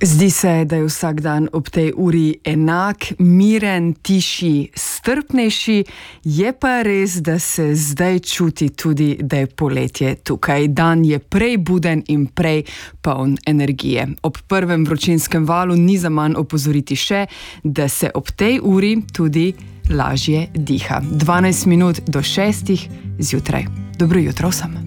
Zdi se, da je vsak dan ob tej uri enak, miren, tišji, strpnejši, je pa res, da se zdaj čuti tudi, da je poletje tukaj. Dan je prej buden in prej poln energije. Ob prvem vročinskem valu ni zaman opozoriti še, da se ob tej uri tudi lažje diha. 12 minut do 6 zjutraj. Dobro jutro vsem.